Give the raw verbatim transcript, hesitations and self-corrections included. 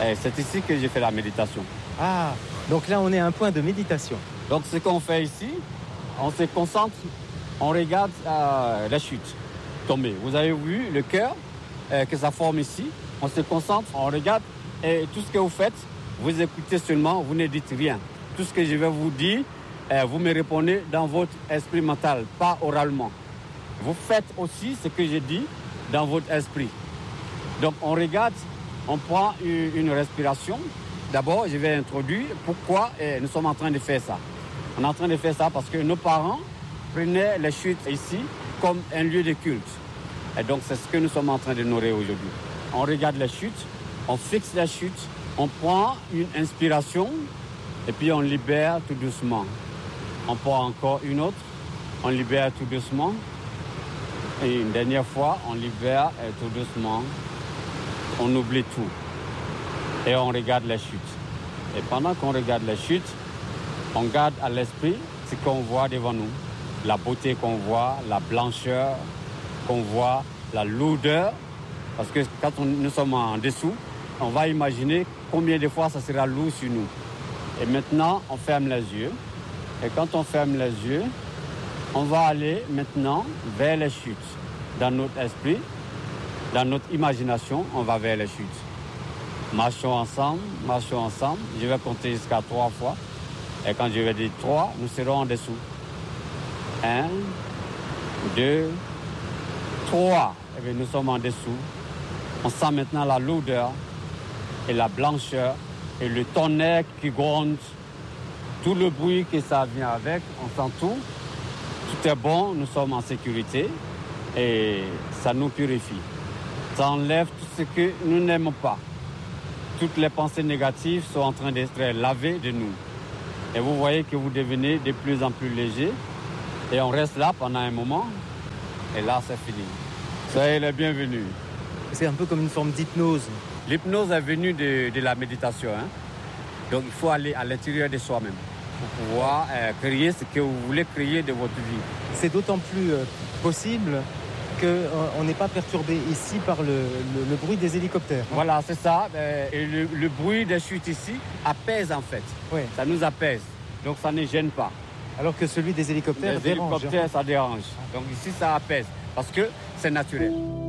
Et c'est ici que j'ai fait la méditation. Ah, donc là, on est à un point de méditation. Donc, ce qu'on fait ici, on se concentre, on regarde euh, la chute tomber. Vous avez vu le cœur euh, que ça forme ici. On se concentre, on regarde et tout ce que vous faites, vous écoutez seulement, vous ne dites rien. Tout ce que je vais vous dire, euh, vous me répondez dans votre esprit mental, pas oralement. Vous faites aussi ce que je dis dans votre esprit. Donc, on regarde, on prend une, une respiration. D'abord, je vais introduire pourquoi eh, nous sommes en train de faire ça. On est en train de faire ça parce que nos parents prenaient les chutes ici comme un lieu de culte. Et donc, c'est ce que nous sommes en train de nourrir aujourd'hui. On regarde les chutes, on fixe la chute, on prend une inspiration et puis on libère tout doucement. On prend encore une autre, on libère tout doucement. Et une dernière fois, on libère et tout doucement. On oublie tout. Et on regarde la chute. Et pendant qu'on regarde la chute, on garde à l'esprit ce qu'on voit devant nous. La beauté qu'on voit, la blancheur qu'on voit, la lourdeur. Parce que quand on, nous sommes en dessous, on va imaginer combien de fois ça sera lourd sur nous. Et maintenant, on ferme les yeux. Et quand on ferme les yeux, on va aller maintenant vers les chutes. Dans notre esprit, dans notre imagination, on va vers les chutes. Marchons ensemble, marchons ensemble. Je vais compter jusqu'à trois fois. Et quand je vais dire trois, nous serons en dessous. Un, deux, trois. Et bien, nous sommes en dessous. On sent maintenant la lourdeur et la blancheur et le tonnerre qui gronde. Tout le bruit que ça vient avec, on sent tout. Tout est bon, nous sommes en sécurité et ça nous purifie. Ça enlève tout ce que nous n'aimons pas. Toutes les pensées négatives sont en train d'être lavées de nous. Et vous voyez que vous devenez de plus en plus léger. Et on reste là pendant un moment. Et là, c'est fini. Soyez les bienvenus. C'est un peu comme une forme d'hypnose. L'hypnose est venue de, de la méditation. Hein? Donc, il faut aller à l'intérieur de soi-même pour pouvoir euh, créer ce que vous voulez créer de votre vie. C'est d'autant plus euh, possible qu'on euh, n'est pas perturbé ici par le, le, le bruit des hélicoptères. Hein. Voilà, c'est ça. Euh, et le, le bruit des chutes ici apaise en fait. Oui. Ça nous apaise. Donc, ça ne gêne pas. Alors que celui des hélicoptères Les dérange. hélicoptères, ça dérange. Donc, ici, ça apaise parce que c'est naturel.